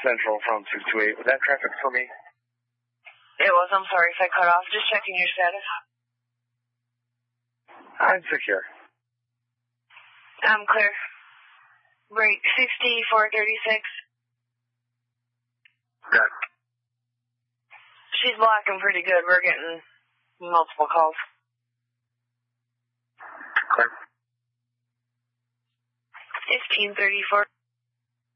Central from 628. Was that traffic for me? It was. I'm sorry if I cut off. Just checking your status. I'm secure. I'm clear. Rate 6436. Got it. She's blocking pretty good. We're getting multiple calls. Clear. 1534.